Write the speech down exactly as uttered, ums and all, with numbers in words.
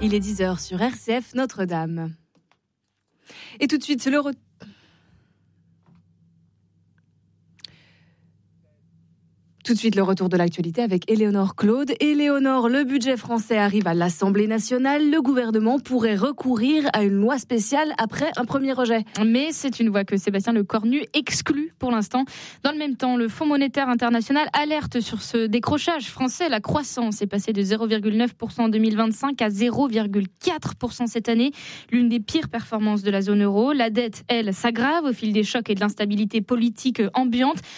Il est dix heures sur R C F Notre-Dame. Et tout de suite, le retour. Tout de suite, le retour de l'actualité avec Éléonore Claude. Éléonore, le budget français arrive à l'Assemblée nationale. Le gouvernement pourrait recourir à une loi spéciale après un premier rejet. Mais c'est une voie que Sébastien Lecornu exclut pour l'instant. Dans le même temps, le Fonds monétaire international alerte sur ce décrochage français. La croissance est passée de zéro virgule neuf pour cent en deux mille vingt-cinq à zéro virgule quatre pour cent cette année. L'une des pires performances de la zone euro. La dette, elle, s'aggrave au fil des chocs et de l'instabilité politique ambiante.